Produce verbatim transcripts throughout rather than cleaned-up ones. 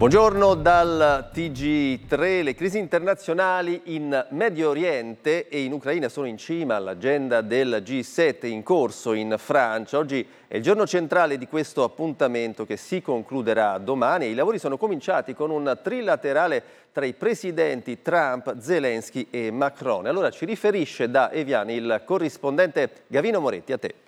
Buongiorno dal T G tre. Le crisi internazionali in Medio Oriente e in Ucraina sono in cima all'agenda del G sette in corso in Francia. Oggi è il giorno centrale di questo appuntamento che si concluderà domani. I lavori sono cominciati con un trilaterale tra i presidenti Trump, Zelensky e Macron. Allora ci riferisce da Evian il corrispondente Gavino Moretti. A te.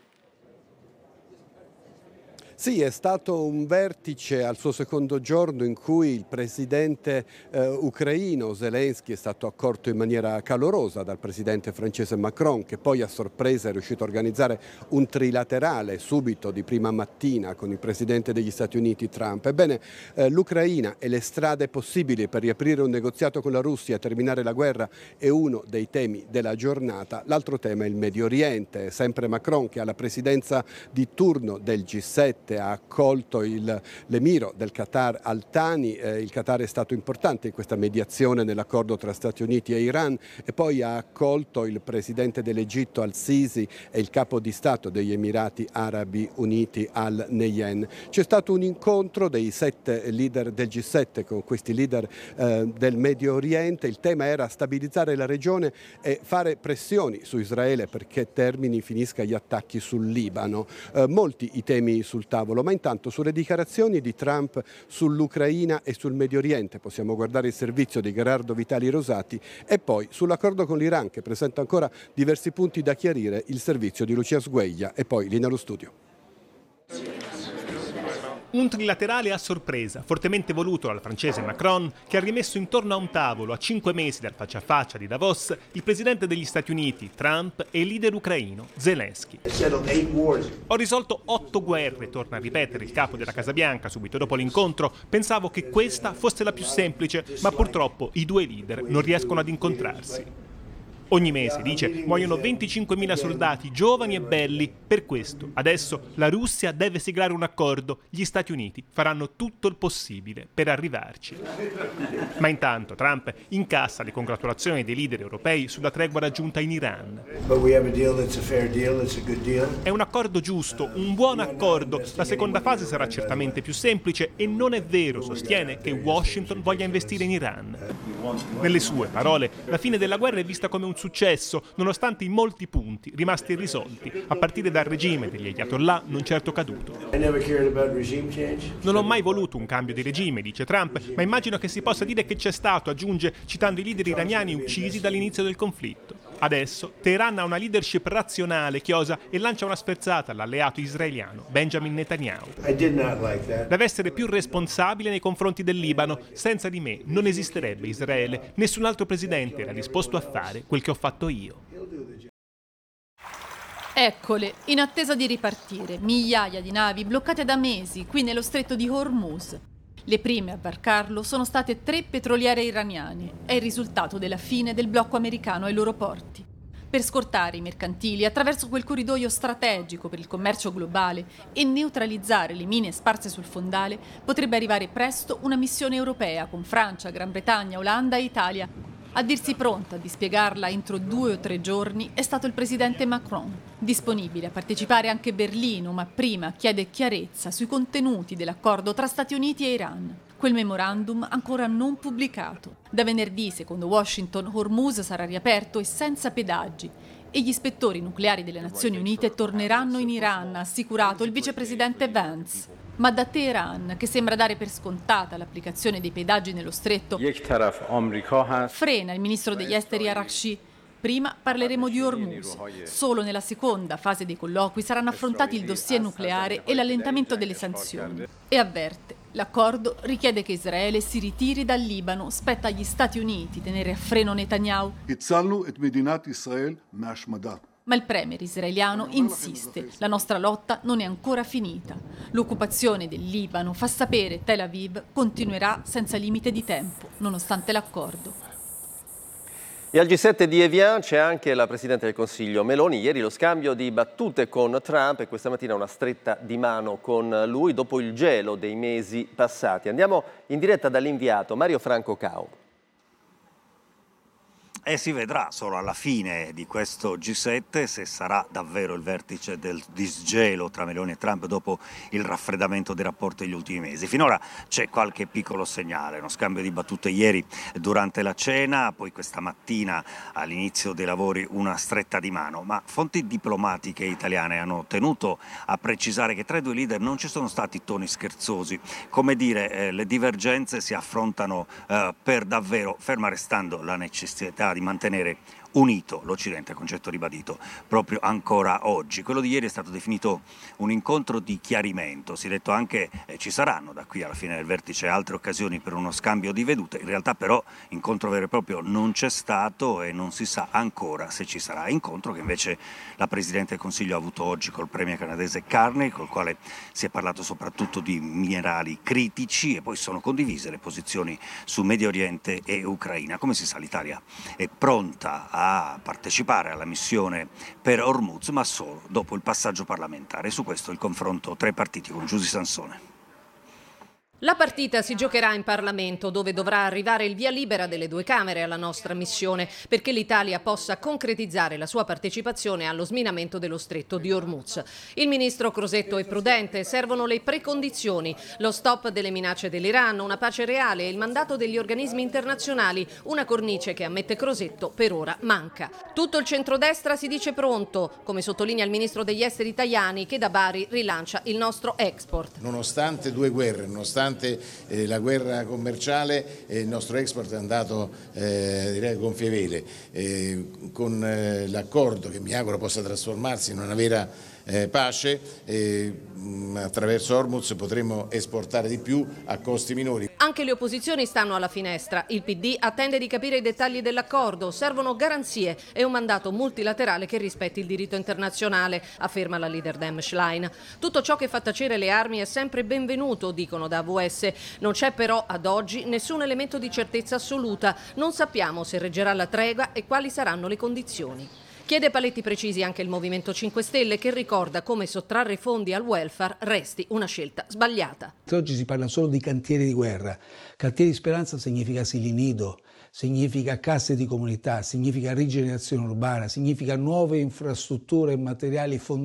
Sì, è stato un vertice al suo secondo giorno in cui il presidente eh, ucraino Zelensky è stato accolto in maniera calorosa dal presidente francese Macron, che poi a sorpresa è riuscito a organizzare un trilaterale subito di prima mattina con il presidente degli Stati Uniti Trump. Ebbene, eh, l'Ucraina e le strade possibili per riaprire un negoziato con la Russia e terminare la guerra è uno dei temi della giornata. L'altro tema è il Medio Oriente. Sempre Macron, che ha la presidenza di turno del G sette, ha accolto il, l'emiro del Qatar Al-Thani. Eh, il Qatar è stato importante in questa mediazione nell'accordo tra Stati Uniti e Iran, e poi ha accolto il presidente dell'Egitto Al-Sisi e il capo di Stato degli Emirati Arabi Uniti Al-Nahyan. C'è stato un incontro dei sette leader del G sette con questi leader eh, del Medio Oriente. Il tema era stabilizzare la regione e fare pressioni su Israele perché termini, finisca gli attacchi sul Libano. Eh, molti i temi sul tavolo, ma intanto sulle dichiarazioni di Trump sull'Ucraina e sul Medio Oriente possiamo guardare il servizio di Gerardo Vitali Rosati, e poi sull'accordo con l'Iran, che presenta ancora diversi punti da chiarire, il servizio di Lucia Sgueglia, e poi linea allo studio. Un trilaterale a sorpresa, fortemente voluto dal francese Macron, che ha rimesso intorno a un tavolo a cinque mesi dal faccia a faccia di Davos il presidente degli Stati Uniti, Trump, e il leader ucraino, Zelensky. Ho risolto otto guerre, torna a ripetere il capo della Casa Bianca subito dopo l'incontro. Pensavo che questa fosse la più semplice, ma purtroppo i due leader non riescono ad incontrarsi. Ogni mese, dice, muoiono venticinquemila soldati giovani e belli. Per questo, adesso, la Russia deve siglare un accordo. Gli Stati Uniti faranno tutto il possibile per arrivarci. Ma intanto Trump incassa le congratulazioni dei leader europei sulla tregua raggiunta in Iran. È un accordo giusto, un buon accordo. La seconda fase sarà certamente più semplice e non è vero, sostiene, che Washington voglia investire in Iran. Nelle sue parole, la fine della guerra è vista come un successo, nonostante i molti punti rimasti irrisolti, a partire dal regime degli Ayatollah non certo caduto. Non ho mai voluto un cambio di regime, dice Trump, ma immagino che si possa dire che c'è stato, aggiunge, citando i leader iraniani uccisi dall'inizio del conflitto. Adesso Teheran ha una leadership razionale, chiosa, e lancia una sferzata all'alleato israeliano, Benjamin Netanyahu. Deve essere più responsabile nei confronti del Libano. Senza di me non esisterebbe Israele. Nessun altro presidente era disposto a fare quel che ho fatto io. Eccole, in attesa di ripartire, migliaia di navi bloccate da mesi qui nello stretto di Hormuz. Le prime a varcarlo sono state tre petroliere iraniane. È il risultato della fine del blocco americano ai loro porti. Per scortare i mercantili attraverso quel corridoio strategico per il commercio globale e neutralizzare le mine sparse sul fondale, potrebbe arrivare presto una missione europea con Francia, Gran Bretagna, Olanda e Italia. A dirsi pronta a dispiegarla entro due o tre giorni è stato il presidente Macron, disponibile a partecipare anche Berlino, ma prima chiede chiarezza sui contenuti dell'accordo tra Stati Uniti e Iran. Quel memorandum ancora non pubblicato. Da venerdì, secondo Washington, Hormuz sarà riaperto e senza pedaggi e gli ispettori nucleari delle Nazioni Unite torneranno in Iran, ha assicurato il vicepresidente Vance. Ma da Teheran, che sembra dare per scontata l'applicazione dei pedaggi nello stretto, frena il ministro degli esteri Arakshi. Prima parleremo di Hormuz. Solo nella seconda fase dei colloqui saranno affrontati il dossier nucleare e l'allentamento delle sanzioni. E avverte, l'accordo richiede che Israele si ritiri dal Libano, spetta agli Stati Uniti tenere a freno Netanyahu. Ma il premier israeliano insiste, la nostra lotta non è ancora finita. L'occupazione del Libano, fa sapere Tel Aviv, continuerà senza limite di tempo, nonostante l'accordo. E al G sette di Evian c'è anche la Presidente del Consiglio Meloni. Ieri lo scambio di battute con Trump e questa mattina una stretta di mano con lui dopo il gelo dei mesi passati. Andiamo in diretta dall'inviato Mario Franco Cao. E si vedrà solo alla fine di questo G sette se sarà davvero il vertice del disgelo tra Meloni e Trump dopo il raffreddamento dei rapporti degli ultimi mesi. Finora c'è qualche piccolo segnale, uno scambio di battute ieri durante la cena, poi questa mattina all'inizio dei lavori una stretta di mano, ma fonti diplomatiche italiane hanno tenuto a precisare che tra i due leader non ci sono stati toni scherzosi, come dire eh, le divergenze si affrontano eh, per davvero, ferma restando la necessità di mantenere unito l'Occidente, concetto ribadito proprio ancora oggi. Quello di ieri è stato definito un incontro di chiarimento, si è detto anche eh, ci saranno da qui alla fine del vertice altre occasioni per uno scambio di vedute, in realtà però incontro vero e proprio non c'è stato e non si sa ancora se ci sarà. Incontro che invece la Presidente del Consiglio ha avuto oggi col premier canadese Carney, col quale si è parlato soprattutto di minerali critici e poi sono condivise le posizioni su Medio Oriente e Ucraina. Come si sa, l'Italia è pronta a a partecipare alla missione per Hormuz, ma solo dopo il passaggio parlamentare. Su questo il confronto tra i partiti con Giusy Sansone. La partita si giocherà in Parlamento, dove dovrà arrivare il via libera delle due Camere alla nostra missione, perché l'Italia possa concretizzare la sua partecipazione allo sminamento dello stretto di Hormuz. Il ministro Crosetto è prudente, servono le precondizioni, lo stop delle minacce dell'Iran, una pace reale e il mandato degli organismi internazionali, una cornice che, ammette Crosetto, per ora manca. Tutto il centrodestra si dice pronto, come sottolinea il ministro degli esteri Tajani, che da Bari rilancia il nostro export. Nonostante due guerre, nonostante Eh, la guerra commerciale, eh, il nostro export è andato eh, direi gonfie eh, con eh, l'accordo che mi auguro possa trasformarsi in una vera eh, pace, eh, mh, attraverso Hormuz potremo esportare di più a costi minori. Anche le opposizioni stanno alla finestra. Il P D attende di capire i dettagli dell'accordo. Servono garanzie e un mandato multilaterale che rispetti il diritto internazionale, afferma la leader Dem Schlein. Tutto ciò che fa tacere le armi è sempre benvenuto, dicono da A V S. Non c'è però ad oggi nessun elemento di certezza assoluta. Non sappiamo se reggerà la tregua e quali saranno le condizioni. Chiede paletti precisi anche il Movimento cinque Stelle, che ricorda come sottrarre fondi al welfare resti una scelta sbagliata. Oggi si parla solo di cantieri di guerra. Cantieri di speranza significa asili nido, significa casse di comunità, significa rigenerazione urbana, significa nuove infrastrutture e materiali fondamentali